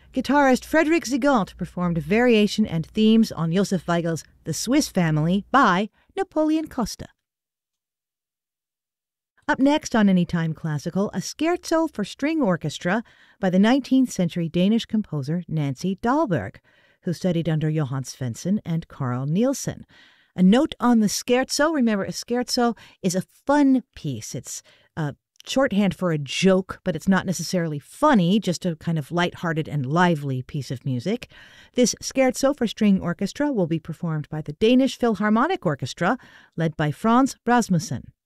Guitarist Frederick Zigant performed a variation and themes on Josef Weigel's The Swiss Family by Napoleon Costa. Up next on Anytime Classical, a scherzo for string orchestra by the 19th century Danish composer Nancy Dahlberg, who studied under Johann Svensson and Carl Nielsen. A note on the scherzo: remember, a scherzo is a fun piece. It's shorthand for a joke, but it's not necessarily funny, just a kind of lighthearted and lively piece of music. This scherzo for string orchestra will be performed by the Danish Philharmonic Orchestra, led by Frans Rasmussen.